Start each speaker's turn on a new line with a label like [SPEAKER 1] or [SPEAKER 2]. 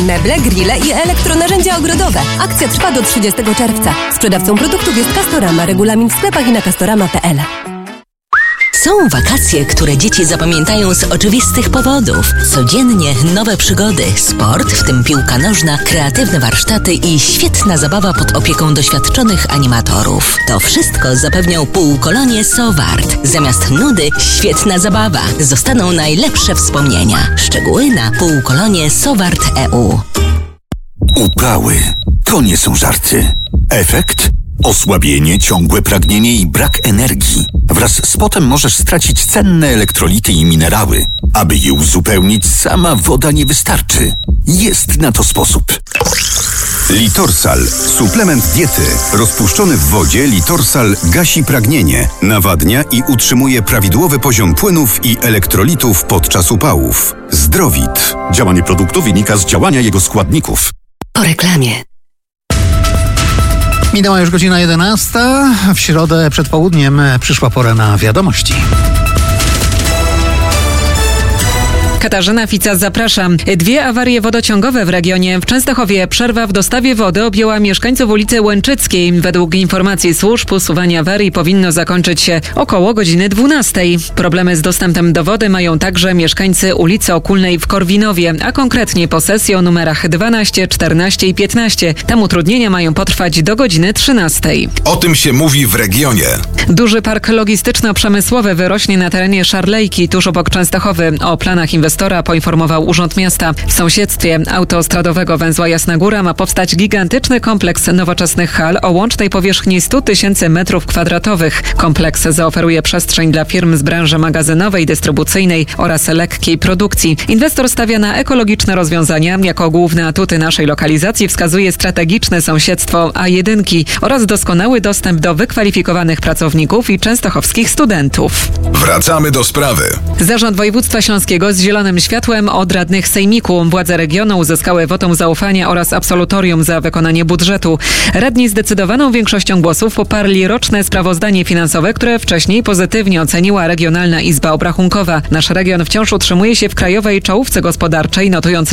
[SPEAKER 1] Meble, grille i elektronarzędzia ogrodowe. Akcja trwa do 30 czerwca. Sprzedawcą produktów jest Castorama. Regulamin w sklepach i na castorama.pl.
[SPEAKER 2] Są wakacje, które dzieci zapamiętają z oczywistych powodów. Codziennie nowe przygody, sport, w tym piłka nożna, kreatywne warsztaty i świetna zabawa pod opieką doświadczonych animatorów. To wszystko zapewnią półkolonie Sowart. Zamiast nudy, świetna zabawa. Zostaną najlepsze wspomnienia. Szczegóły na półkolonie Sowart.eu.
[SPEAKER 3] Uprały to nie są żarty. Efekt? Osłabienie, ciągłe pragnienie i brak energii. Wraz z potem możesz stracić cenne elektrolity i minerały. Aby je uzupełnić, sama woda nie wystarczy. Jest na to sposób.
[SPEAKER 4] Litorsal. Suplement diety. Rozpuszczony w wodzie Litorsal gasi pragnienie, nawadnia i utrzymuje prawidłowy poziom płynów i elektrolitów podczas upałów. Zdrowit.
[SPEAKER 3] Działanie produktu wynika z działania jego składników.
[SPEAKER 2] Po reklamie.
[SPEAKER 5] Minęła już godzina 11. W środę przed południem przyszła pora na wiadomości.
[SPEAKER 6] Katarzyna Fica, zapraszam. 2 awarie wodociągowe w regionie. W Częstochowie przerwa w dostawie wody objęła mieszkańców ulicy Łęczyckiej. Według informacji służb usuwanie awarii powinno zakończyć się około godziny 12. Problemy z dostępem do wody mają także mieszkańcy ulicy Okulnej w Korwinowie, a konkretnie posesje o numerach 12, 14 i 15. Tam utrudnienia mają potrwać do godziny 13.
[SPEAKER 7] O tym się mówi w regionie.
[SPEAKER 6] Duży park logistyczno-przemysłowy wyrośnie na terenie Szarlejki, tuż obok Częstochowy. O planach inwestora poinformował Urząd Miasta. W sąsiedztwie autostradowego węzła Jasna Góra ma powstać gigantyczny kompleks nowoczesnych hal o łącznej powierzchni 100 000 m2. Kompleks zaoferuje przestrzeń dla firm z branży magazynowej, dystrybucyjnej oraz lekkiej produkcji. Inwestor stawia na ekologiczne rozwiązania. Jako główne atuty naszej lokalizacji wskazuje strategiczne sąsiedztwo A1 oraz doskonały dostęp do wykwalifikowanych pracowników i częstochowskich studentów.
[SPEAKER 7] Wracamy do sprawy.
[SPEAKER 6] Zarząd Województwa Śląskiego z zielonym światłem od radnych sejmiku. Władze regionu uzyskały wotum zaufania oraz absolutorium za wykonanie budżetu. Radni zdecydowaną większością głosów poparli roczne sprawozdanie finansowe, które wcześniej pozytywnie oceniła Regionalna Izba Obrachunkowa. Nasz region wciąż utrzymuje się w krajowej czołówce gospodarczej, notując